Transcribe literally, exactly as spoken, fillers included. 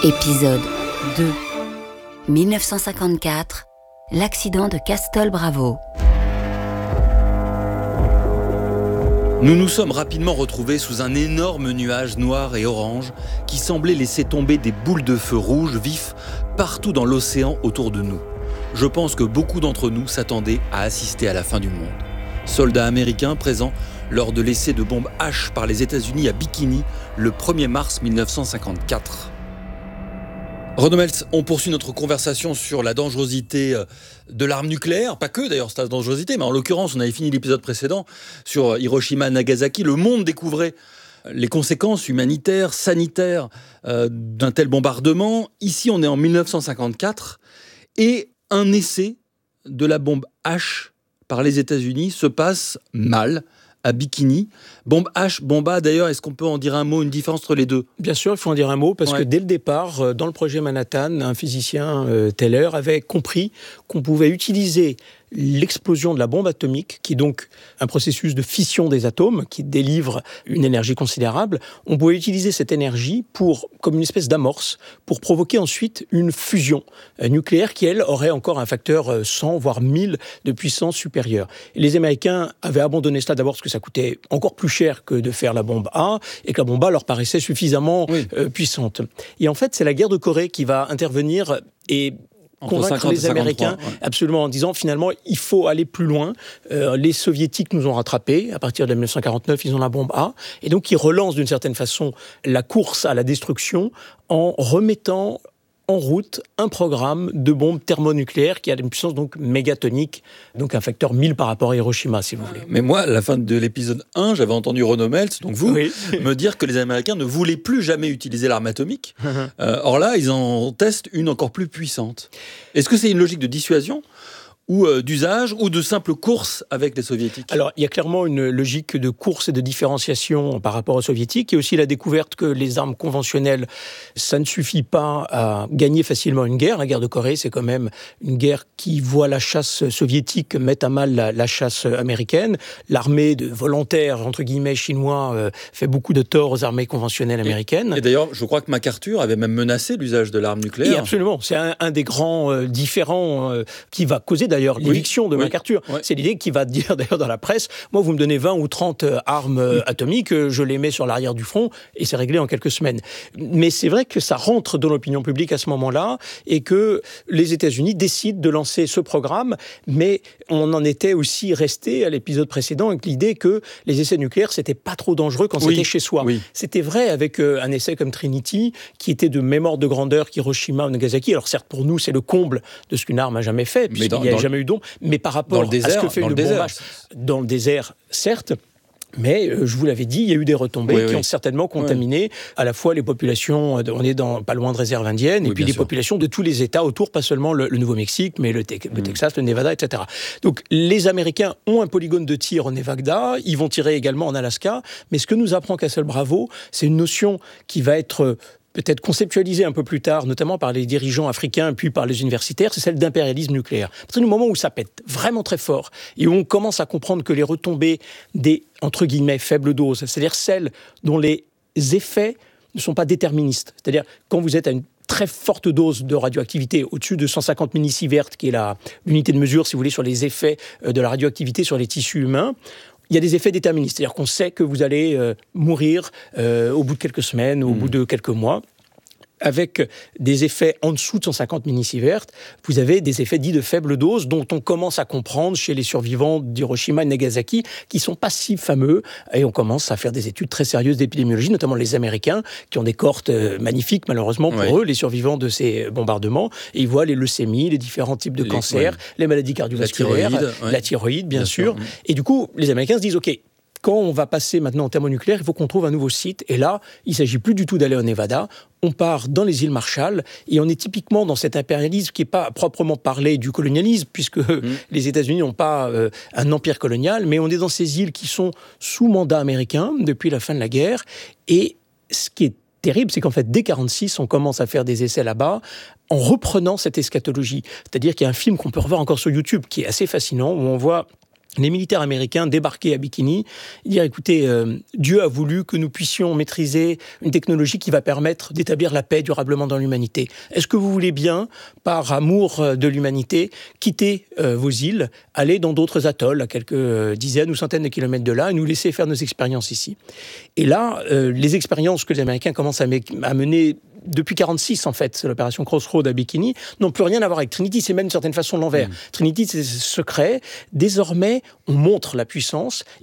Épisode deux. mille neuf cent cinquante-quatre, l'accident de Castle Bravo. Nous nous sommes rapidement retrouvés sous un énorme nuage noir et orange qui semblait laisser tomber des boules de feu rouges vifs partout dans l'océan autour de nous. Je pense que beaucoup d'entre nous s'attendaient à assister à la fin du monde. Soldats américains présents lors de l'essai de bombe H par les États-Unis à Bikini le premier mars mille neuf cent cinquante-quatre. Renaud Meltz, on poursuit notre conversation sur la dangerosité de l'arme nucléaire, pas que d'ailleurs cette dangerosité, mais en l'occurrence, on avait fini l'épisode précédent sur Hiroshima et Nagasaki. Le monde découvrait les conséquences humanitaires, sanitaires euh, d'un tel bombardement. Ici, on est en mille neuf cent cinquante-quatre et un essai de la bombe H par les États-Unis se passe mal à Bikini. Bombe H, bombe A, d'ailleurs, est-ce qu'on peut en dire un mot, une différence entre les deux ? Bien sûr, il faut en dire un mot, parce ouais. que dès le départ, dans le projet Manhattan, un physicien, euh, Taylor, avait compris qu'on pouvait utiliser l'explosion de la bombe atomique, qui est donc un processus de fission des atomes, qui délivre une énergie considérable. On pouvait utiliser cette énergie pour, comme une espèce d'amorce, pour provoquer ensuite une fusion nucléaire qui, elle, aurait encore un facteur cent, voire mille de puissance supérieure. Et les Américains avaient abandonné cela d'abord parce que ça coûtait encore plus cher que de faire la bombe A, et que la bombe A leur paraissait suffisamment oui. euh, puissante. Et en fait, c'est la guerre de Corée qui va intervenir et convaincre les Américains, ouais. absolument, en disant finalement il faut aller plus loin. Euh, les Soviétiques nous ont rattrapés. À partir de mille neuf cent quarante-neuf, ils ont la bombe A. Et donc ils relancent d'une certaine façon la course à la destruction en remettant en route un programme de bombes thermonucléaires qui a une puissance donc mégatonique, donc un facteur mille par rapport à Hiroshima, si vous voulez. Mais moi, à la fin de l'épisode un, j'avais entendu Renaud Meltz, donc vous, oui. me dire que les Américains ne voulaient plus jamais utiliser l'arme atomique. euh, or là, ils en testent une encore plus puissante. Est-ce que c'est une logique de dissuasion ou euh, d'usage, ou de simple course avec les Soviétiques ? Alors, il y a clairement une logique de course et de différenciation par rapport aux Soviétiques, et aussi la découverte que les armes conventionnelles, ça ne suffit pas à gagner facilement une guerre. La guerre de Corée, c'est quand même une guerre qui voit la chasse soviétique mettre à mal la, la chasse américaine. L'armée de volontaires, entre guillemets, chinois, euh, fait beaucoup de tort aux armées conventionnelles américaines. Et, et d'ailleurs, je crois que MacArthur avait même menacé l'usage de l'arme nucléaire. Et absolument, c'est un, un des grands euh, différends euh, qui va causer d'ailleurs D'ailleurs, l'éviction oui, de oui, MacArthur. Oui. C'est l'idée qui va dire d'ailleurs dans la presse, moi vous me donnez vingt ou trente armes oui. atomiques, je les mets sur l'arrière du front et c'est réglé en quelques semaines. Mais c'est vrai que ça rentre dans l'opinion publique à ce moment-là et que les États-Unis décident de lancer ce programme, mais on en était aussi resté à l'épisode précédent avec l'idée que les essais nucléaires c'était pas trop dangereux quand oui. c'était chez soi. Oui. C'était vrai avec un essai comme Trinity qui était de même ordre de grandeur qu'Hiroshima ou Nagasaki. Alors certes pour nous c'est le comble de ce qu'une arme a jamais fait, puisqu'il n'y a jamais eu don, mais par rapport désert, à ce que fait le, le bombage dans le désert, certes, mais euh, je vous l'avais dit, il y a eu des retombées oui, qui oui. ont certainement contaminé oui. à la fois les populations, on est dans, pas loin de réserve indienne, oui, et puis les sûr. populations de tous les États autour, pas seulement le, le Nouveau-Mexique, mais le, te- mmh. le Texas, le Nevada, et cetera. Donc les Américains ont un polygone de tir au Nevada, ils vont tirer également en Alaska, mais ce que nous apprend Castle Bravo, c'est une notion qui va être peut-être conceptualisée un peu plus tard, notamment par les dirigeants africains, puis par les universitaires, c'est celle d'impérialisme nucléaire. À partir du moment où ça pète vraiment très fort, et où on commence à comprendre que les retombées des, entre guillemets, faibles doses, c'est-à-dire celles dont les effets ne sont pas déterministes, c'est-à-dire quand vous êtes à une très forte dose de radioactivité, au-dessus de cent cinquante millisieverts, qui est la, l'unité de mesure, si vous voulez, sur les effets de la radioactivité sur les tissus humains, il y a des effets déterministes, c'est-à-dire qu'on sait que vous allez euh, mourir euh, au bout de quelques semaines, au mmh. bout de quelques mois. Avec des effets en dessous de cent cinquante millisieverts, vous avez des effets dits de faible dose, dont on commence à comprendre chez les survivants d'Hiroshima et Nagasaki, qui sont pas si fameux, et on commence à faire des études très sérieuses d'épidémiologie, notamment les Américains, qui ont des cohortes magnifiques, malheureusement pour ouais. eux, les survivants de ces bombardements, et ils voient les leucémies, les différents types de les, cancers, ouais. les maladies cardiovasculaires, la thyroïde, ouais. la thyroïde bien, bien sûr, sûr. Et du coup, les Américains se disent, OK, quand on va passer maintenant en thermonucléaire, il faut qu'on trouve un nouveau site. Et là, il ne s'agit plus du tout d'aller au Nevada. On part dans les îles Marshall et on est typiquement dans cet impérialisme qui n'est pas proprement parlé du colonialisme, puisque mmh. les États-Unis n'ont pas euh, un empire colonial, mais on est dans ces îles qui sont sous mandat américain depuis la fin de la guerre. Et ce qui est terrible, c'est qu'en fait, dès quarante-six, on commence à faire des essais là-bas en reprenant cette eschatologie. C'est-à-dire qu'il y a un film qu'on peut revoir encore sur YouTube qui est assez fascinant, où on voit les militaires américains débarquaient à Bikini et dire écoutez, euh, Dieu a voulu que nous puissions maîtriser une technologie qui va permettre d'établir la paix durablement dans l'humanité. Est-ce que vous voulez bien, par amour de l'humanité, quitter euh, vos îles, aller dans d'autres atolls, à quelques euh, dizaines ou centaines de kilomètres de là, et nous laisser faire nos expériences ici? Et là, euh, les expériences que les Américains commencent à, me- à mener depuis quarante-six, en fait, c'est l'opération Crossroad à Bikini, n'ont plus rien à voir avec Trinity, c'est même d'une certaine façon l'envers. Mmh. Trinity, c'est secret. Désormais, on montre la puissance.